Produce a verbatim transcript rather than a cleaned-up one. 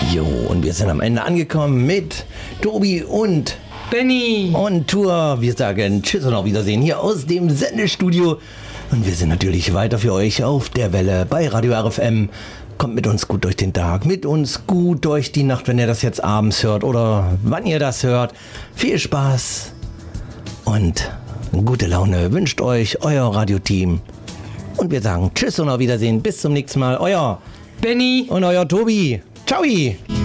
Jo, und wir sind am Ende angekommen mit Tobi und Benny und Tour. Wir sagen Tschüss und auf Wiedersehen hier aus dem Sendestudio. Und wir sind natürlich weiter für euch auf der Welle bei Radio R F M. Kommt mit uns gut durch den Tag, mit uns gut durch die Nacht, wenn ihr das jetzt abends hört oder wann ihr das hört. Viel Spaß und gute Laune wünscht euch euer Radioteam. Und wir sagen Tschüss und auf Wiedersehen. Bis zum nächsten Mal. Euer Benny und euer Tobi. Ciao!